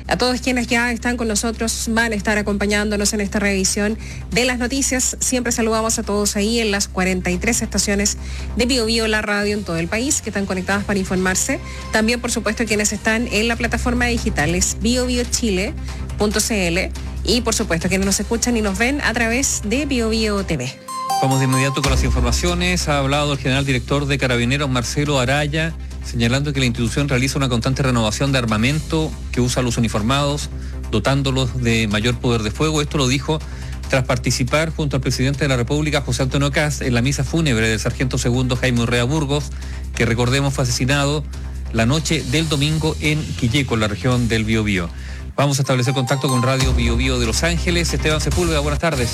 a todos quienes ya están con nosotros, van a estar acompañándonos en esta revisión de las noticias. Siempre saludamos a todos ahí en las 43 estaciones de Bio Bio, la radio en todo el país, que están conectadas para informarse. También, por supuesto, quienes están en la plataforma digital es biobiochile.cl y, por supuesto, quienes nos escuchan y nos ven a través de Bio Bio TV. Vamos de inmediato con las informaciones. Ha hablado el general director de Carabineros, Marcelo Araya, señalando que la institución realiza una constante renovación de armamento que usa a los uniformados, dotándolos de mayor poder de fuego. Esto lo dijo tras participar junto al presidente de la República, José Antonio Kast, en la misa fúnebre del sargento segundo Jaime Urrea Burgos, que recordemos fue asesinado la noche del domingo en Quilleco, en la región del Biobío. Vamos a establecer contacto con Radio Biobío de Los Ángeles. Esteban Sepúlveda, buenas tardes.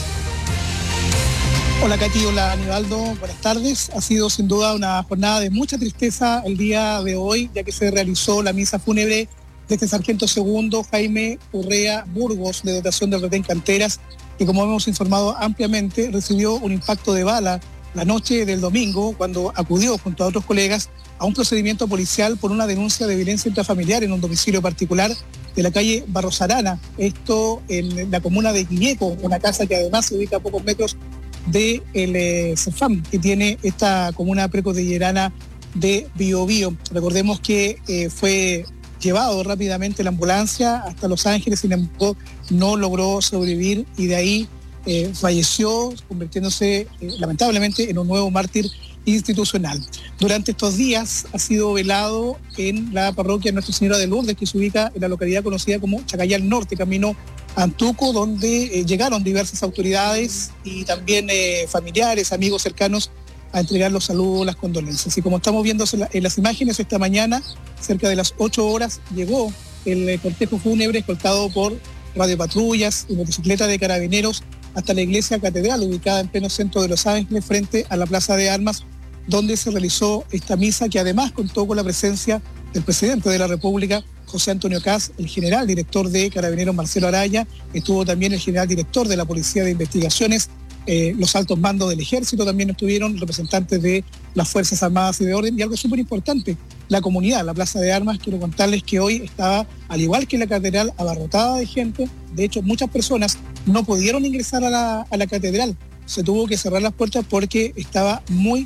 Hola Katy, hola Aníbaldo, buenas tardes. Ha sido sin duda una jornada de mucha tristeza el día de hoy, ya que se realizó la misa fúnebre de este sargento segundo Jaime Urrea Burgos, de dotación del retén Canteras, que, como hemos informado ampliamente, recibió un impacto de bala la noche del domingo cuando acudió junto a otros colegas a un procedimiento policial por una denuncia de violencia intrafamiliar en un domicilio particular de la calle Barros Arana, esto en la comuna de Quilleco, una casa que además se ubica a pocos metros del CEFAM, que tiene esta comuna precordillerana de Biobío. Recordemos que fue llevado rápidamente la ambulancia hasta Los Ángeles, sin embargo no logró sobrevivir y de ahí falleció, convirtiéndose lamentablemente en un nuevo mártir institucional. Durante estos días ha sido velado en la parroquia Nuestra Señora de Lourdes, que se ubica en la localidad conocida como Chacayal Norte, camino Antuco, donde llegaron diversas autoridades y también familiares, amigos cercanos a entregar los saludos, las condolencias. Y como estamos viendo en las imágenes, esta mañana, cerca de las 8 horas, llegó el cortejo fúnebre escoltado por radiopatrullas y motocicletas de carabineros hasta la iglesia catedral, ubicada en pleno centro de Los Ángeles, frente a la Plaza de Armas, donde se realizó esta misa, que además contó con la presencia del presidente de la República, José Antonio Kast, el general director de Carabineros, Marcelo Araya, estuvo también el general director de la Policía de Investigaciones, los altos mandos del Ejército también estuvieron, representantes de las Fuerzas Armadas y de Orden, y algo súper importante, la comunidad, la Plaza de Armas. Quiero contarles que hoy estaba, al igual que la catedral, abarrotada de gente. De hecho, muchas personas no pudieron ingresar a la catedral, se tuvo que cerrar las puertas porque estaba muy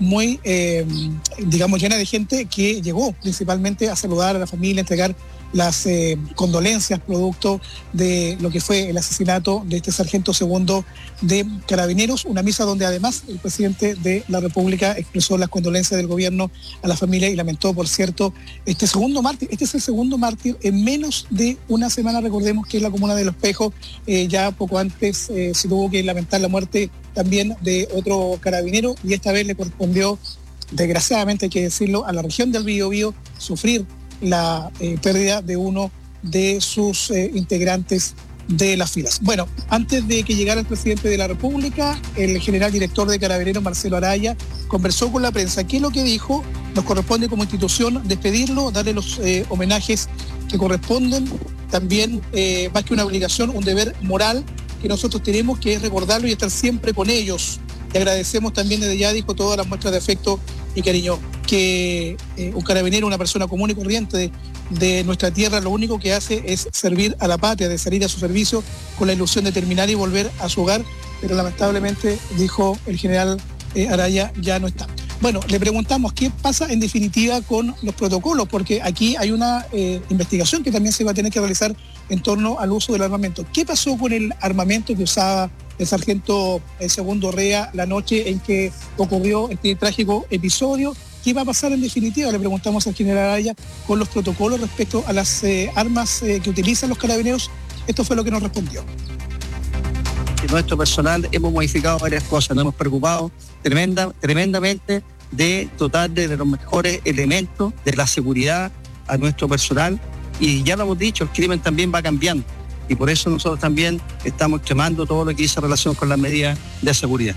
llena de gente que llegó principalmente a saludar a la familia, a entregar las condolencias producto de lo que fue el asesinato de este sargento segundo de Carabineros, una misa donde además el presidente de la República expresó las condolencias del gobierno a la familia y lamentó, por cierto, este segundo mártir. Este es el segundo mártir en menos de una semana. Recordemos que en la comuna de Los Pejos ya poco antes se tuvo que lamentar la muerte también de otro carabinero, y esta vez le correspondió, desgraciadamente hay que decirlo, a la región del Biobío sufrir la pérdida de uno de sus integrantes de las filas. Bueno, antes de que llegara el presidente de la República, el general director de Carabineros, Marcelo Araya, conversó con la prensa. ¿Qué es lo que dijo? Nos corresponde como institución despedirlo, darle los homenajes que corresponden, también más que una obligación, un deber moral que nosotros tenemos, que es recordarlo y estar siempre con ellos. Y agradecemos también desde ya, dijo, todas las muestras de afecto y cariño, que un carabinero, una persona común y corriente de nuestra tierra, lo único que hace es servir a la patria, de salir a su servicio con la ilusión de terminar y volver a su hogar, pero lamentablemente, dijo el general Araya, ya no está. Bueno, le preguntamos qué pasa en definitiva con los protocolos, porque aquí hay una investigación que también se va a tener que realizar en torno al uso del armamento. ¿Qué pasó con el armamento que usaba el sargento segundo Urrea la noche en que ocurrió este trágico episodio? ¿Qué va a pasar en definitiva? Le preguntamos al general Araya con los protocolos respecto a las armas que utilizan los carabineros. Esto fue lo que nos respondió. Nuestro personal hemos modificado varias cosas, nos hemos preocupado tremendamente de dotar de los mejores elementos de la seguridad a nuestro personal, y ya lo hemos dicho, el crimen también va cambiando y por eso nosotros también estamos extremando todo lo que dice en relación con las medidas de seguridad.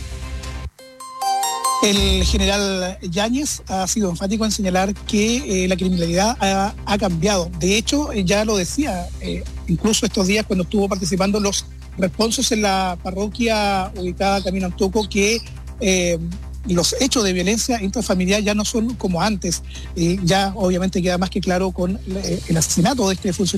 El general Yáñez ha sido enfático en señalar que la criminalidad ha cambiado. De hecho, ya lo decía, incluso estos días cuando estuvo participando los responsos en la parroquia ubicada Camino Antuco, que los hechos de violencia intrafamiliar ya no son como antes. Ya obviamente queda más que claro con el asesinato de este funcionario